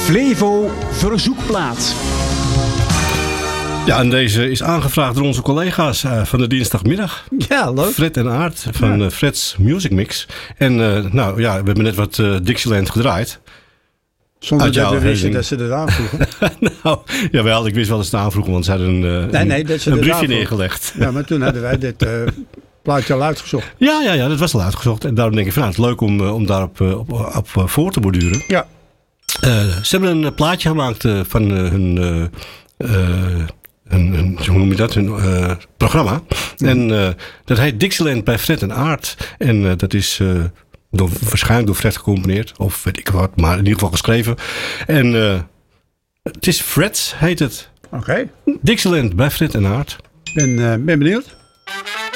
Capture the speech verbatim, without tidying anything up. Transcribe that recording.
Flevo Verzoekplaat. Ja, en deze is aangevraagd door onze collega's uh, van de dinsdagmiddag. Ja, leuk. Fred en Aart van ja. uh, Fred's Music Mix. En uh, nou ja, we hebben net wat uh, Dixieland gedraaid. Zonder dat we wisten dat ze dat aanvroegen. nou, jawel, ik wist wel dat ze het aanvroegen, want ze hadden een, uh, nee, nee, dat ze een briefje aanvroegen. Neergelegd. Ja, maar toen hadden wij dit uh, plaatje al uitgezocht. Ja, ja, ja, dat was al uitgezocht. En daarom denk ik van, nou, het is leuk om, uh, om daarop uh, op, op, op voor te borduren. Ja. Uh, ze hebben een uh, plaatje gemaakt uh, van uh, hun... Uh, uh, Een, een, hoe noem je dat? Een uh, programma. Mm. En uh, dat heet Dixieland bij Fred en Aart. En uh, dat is uh, door, waarschijnlijk door Fred gecomponeerd. Of weet ik wat, maar in ieder geval geschreven. En uh, het is Fred's, heet het. Oké. Okay. Dixieland bij Fred en Aart. Ik ben, uh, ben benieuwd.